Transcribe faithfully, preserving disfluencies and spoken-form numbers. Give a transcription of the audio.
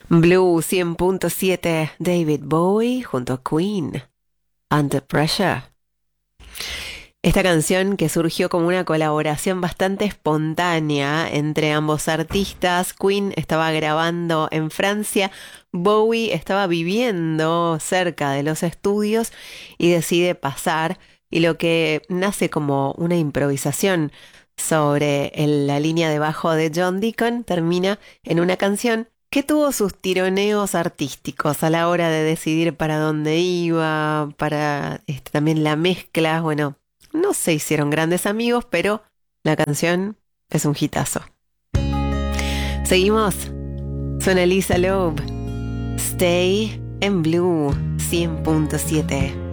Blue cien punto siete, David Bowie junto a Queen, Under Pressure. Esta canción, que surgió como una colaboración bastante espontánea entre ambos artistas. Queen estaba grabando en Francia, Bowie estaba viviendo cerca de los estudios y decide pasar, y lo que nace como una improvisación sobre el- la línea de bajo de John Deacon termina en una canción que tuvo sus tironeos artísticos a la hora de decidir para dónde iba, para este, también la mezcla. Bueno, no se hicieron grandes amigos, pero la canción es un hitazo. Seguimos. Suena Lisa Loeb. Stay en Blue cien punto siete.